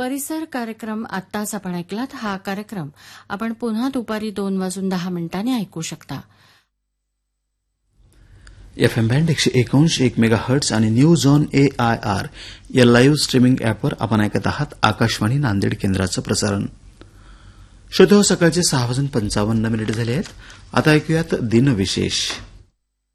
परिसर कार्यक्रम आत्ताच आपण ऐकलात. हा कार्यक्रम आपण पुन्हा दुपारी 2:10 ऐकू शकता. FM बँड 101.1 मेगाहर्ट्झ आणि न्यूज ऑन AIR या लाईव्ह स्ट्रीमिंग अॅपवर आपण ऐकत आहात आकाशवाणी नांदेड केंद्राचं प्रसारण. श्रोते, सकाळचे 6:55 झाले आहेत. आता ऐकूयात दिनविशेष.